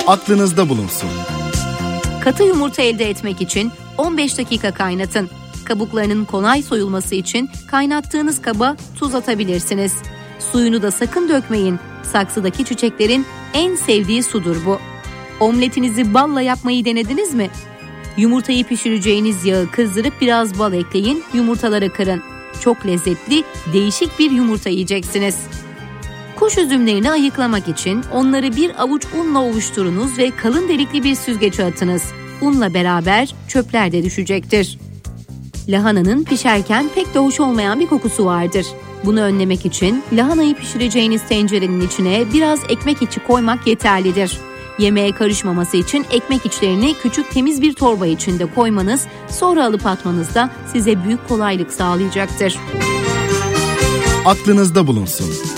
Aklınızda bulunsun. Katı yumurta elde etmek için 15 dakika kaynatın. Kabuklarının kolay soyulması için kaynattığınız kaba tuz atabilirsiniz. Suyunu da sakın dökmeyin. Saksıdaki çiçeklerin en sevdiği sudur bu. Omletinizi balla yapmayı denediniz mi? Yumurtayı pişireceğiniz yağı kızdırıp biraz bal ekleyin, yumurtaları kırın. Çok lezzetli, değişik bir yumurta yiyeceksiniz. Kuş üzümlerini ayıklamak için onları bir avuç unla ovuşturunuz ve kalın delikli bir süzgece atınız. Unla beraber çöpler de düşecektir. Lahananın pişerken pek de hoş olmayan bir kokusu vardır. Bunu önlemek için lahanayı pişireceğiniz tencerenin içine biraz ekmek içi koymak yeterlidir. Yemeğe karışmaması için ekmek içlerini küçük temiz bir torba içinde koymanız, sonra alıp atmanız da size büyük kolaylık sağlayacaktır. Aklınızda bulunsun.